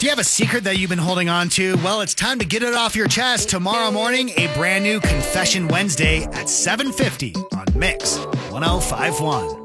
Do you have a secret that you've been holding on to? Well, it's time to get it off your chest. Tomorrow morning, a brand new Confession Wednesday at 7:50 on Mix 1051.